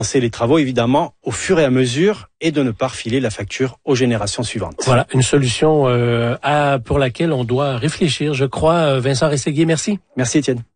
les travaux évidemment au fur et à mesure et de ne pas refiler la facture aux générations suivantes. Voilà, une solution pour laquelle on doit réfléchir, je crois. Vincent Rességuier, merci. Merci Étienne.